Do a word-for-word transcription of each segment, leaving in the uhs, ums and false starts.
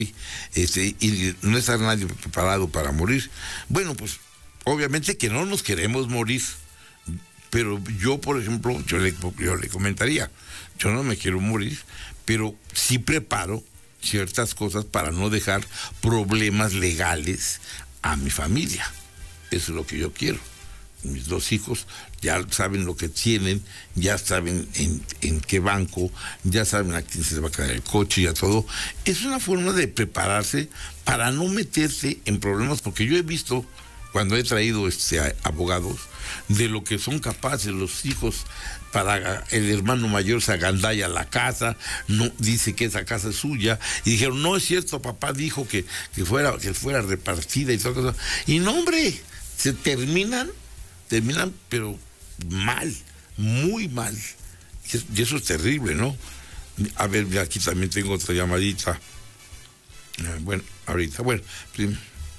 este, y no está nadie preparado para morir. Bueno, pues obviamente que no nos queremos morir, pero yo, por ejemplo, yo le, yo le comentaría, yo no me quiero morir, pero sí preparo ciertas cosas para no dejar problemas legales a mi familia. Eso es lo que yo quiero. Mis dos hijos ya saben lo que tienen, ya saben en, en qué banco, ya saben a quién se les va a caer el coche y a todo. Es una forma de prepararse para no meterse en problemas, porque yo he visto, cuando he traído este, abogados, de lo que son capaces los hijos para el hermano mayor se agandalla la casa, no dice que esa casa es suya, y dijeron, no es cierto, papá dijo que, que fuera, que fuera repartida y todo eso. Y no, hombre, se terminan, terminan, pero mal, muy mal. Y eso es terrible, ¿no? A ver, aquí también tengo otra llamadita. Bueno, ahorita, bueno, primero.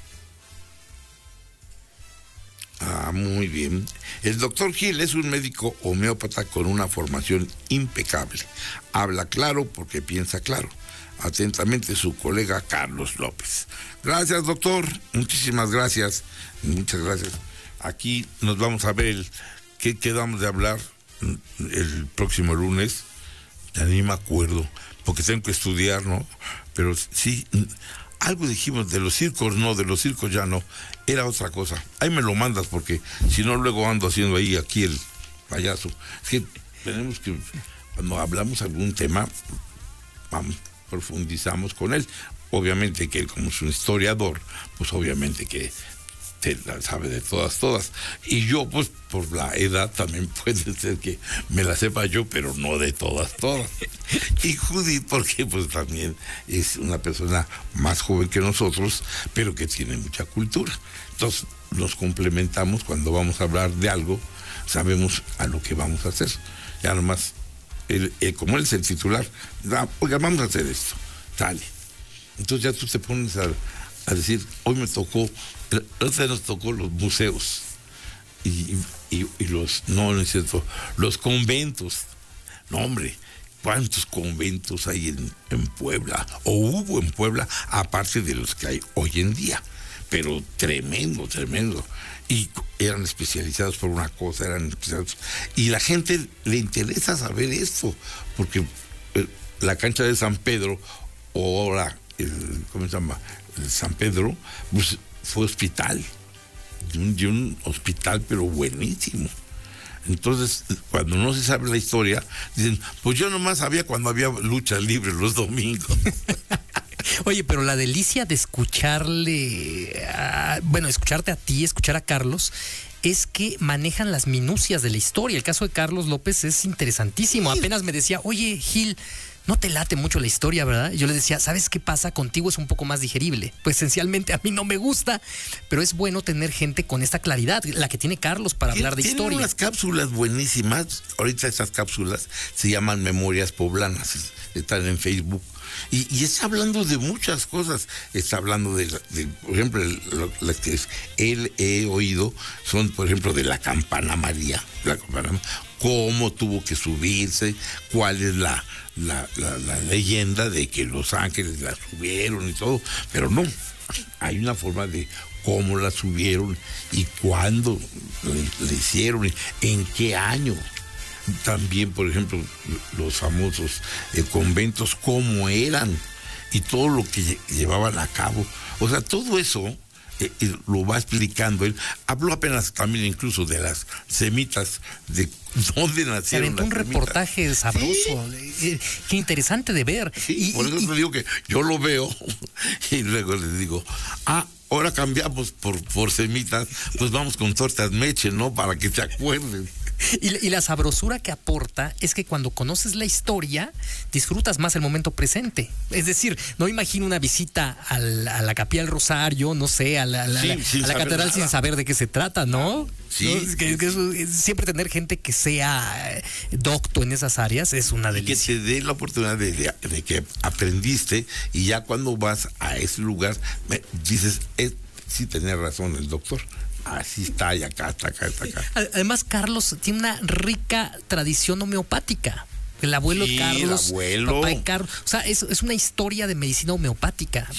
Ah, muy bien. El doctor Gil es un médico homeópata con una formación impecable. Habla claro porque piensa claro. Atentamente, su colega Carlos López. Gracias, doctor. Muchísimas gracias. Muchas gracias. Aquí nos vamos a ver el, qué quedamos de hablar el próximo lunes. Ya ni me acuerdo, porque tengo que estudiar, ¿no? Pero sí... Algo dijimos de los circos, no, de los circos ya no, era otra cosa. Ahí me lo mandas porque si no luego ando haciendo ahí aquí el payaso. Es que tenemos que, cuando hablamos algún tema, vamos, profundizamos con él. Obviamente que él como es un historiador, pues obviamente que te la sabe de todas, todas. Y yo, pues, por la edad también puede ser que me la sepa yo, pero no de todas, todas. Y Judith, porque pues también es una persona más joven que nosotros, pero que tiene mucha cultura. Entonces, nos complementamos cuando vamos a hablar de algo, sabemos a lo que vamos a hacer. Ya nomás, él, él, como él es el titular, da, oiga, vamos a hacer esto, sale. Entonces ya tú te pones a, a decir, hoy me tocó, entonces nos tocó los museos y, y, y los, no, no es cierto, los conventos. No, hombre, ¿cuántos conventos hay en, en Puebla? O hubo en Puebla, aparte de los que hay hoy en día. Pero tremendo, tremendo. Y eran especializados por una cosa, eran especializados. Y la gente le interesa saber esto, porque eh, la cancha de San Pedro, o ahora, el, ¿cómo se llama? El San Pedro, pues fue hospital. De un, de un hospital, pero buenísimo. Entonces, cuando no se sabe la historia, dicen, pues yo nomás sabía cuando había lucha libre los domingos. Oye, pero la delicia de escucharle, a, bueno, escucharte a ti, escuchar a Carlos, es que manejan las minucias de la historia. El caso de Carlos López es interesantísimo. Sí. Apenas me decía, oye, Gil, no te late mucho la historia, ¿verdad? Y yo le decía, ¿sabes qué pasa? Contigo es un poco más digerible. Pues esencialmente a mí no me gusta, pero es bueno tener gente con esta claridad, la que tiene Carlos para hablar de historia. Tiene unas cápsulas buenísimas. Ahorita esas cápsulas se llaman Memorias Poblanas. Están en Facebook. Y, y está hablando de muchas cosas. Está hablando de, de por ejemplo, las que él he oído son, por ejemplo, de la Campana María. La Campana, cómo tuvo que subirse, cuál es la, la, la, la leyenda de que los ángeles la subieron y todo. Pero no, hay una forma de cómo la subieron y cuándo le hicieron, en qué año. También, por ejemplo, los famosos eh, conventos, cómo eran y todo lo que llevaban a cabo. O sea, todo eso eh, eh, lo va explicando él. Habló apenas también incluso de las semitas, de dónde nacieron. Se aventó un semitas. Reportaje sabroso. ¿Sí? Qué interesante de ver. Sí, y, por eso y, te digo que yo lo veo y luego les digo, ah, ahora cambiamos por, por semitas, pues vamos con tortas Meche, ¿no? Para que te acuerden. Y, y la sabrosura que aporta es que cuando conoces la historia, disfrutas más el momento presente. Es decir, no imagino una visita a la, a la Capilla del Rosario, no sé, a la, la, sí, la, a la catedral nada. Sin saber de qué se trata, ¿no? Sí. ¿No? Es que, es que es, siempre tener gente que sea docto en esas áreas es una delicia. Y que te dé la oportunidad de, de, de que aprendiste y ya cuando vas a ese lugar, me, dices, eh, sí tenía razón el doctor. Así está, y acá, está acá, está acá. Además, Carlos tiene una rica tradición homeopática. El abuelo sí, Carlos, el abuelo. papá de Carlos. O sea, es, es una historia de medicina homeopática.